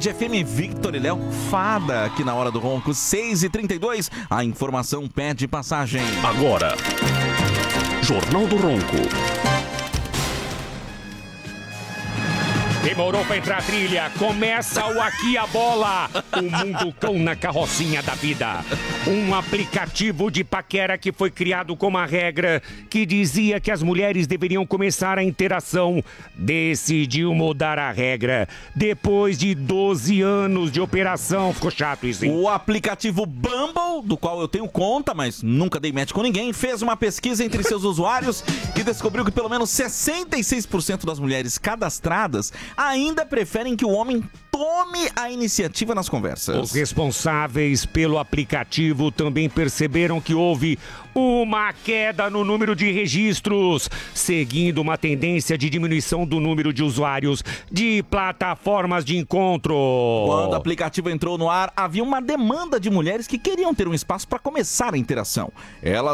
Band FM, Victor e Léo, fada aqui na Hora do Ronco, 6h32. A informação pede passagem. Agora, Jornal do Ronco. Demorou pra entrar a trilha, começa o Aqui a Bola, o mundo cão na carrocinha da vida. Um aplicativo de paquera que foi criado com uma regra que dizia que as mulheres deveriam começar a interação. Decidiu mudar a regra depois de 12 anos de operação. Ficou chato isso, hein? O aplicativo Bumble, do qual eu tenho conta, mas nunca dei match com ninguém, fez uma pesquisa entre seus usuários e descobriu que pelo menos 66% das mulheres cadastradas ainda preferem que o homem tome a iniciativa nas conversas. Os responsáveis pelo aplicativo também perceberam que houve uma queda no número de registros, seguindo uma tendência de diminuição do número de usuários de plataformas de encontro. Quando o aplicativo entrou no ar, havia uma demanda de mulheres que queriam ter um espaço para começar a interação. Elas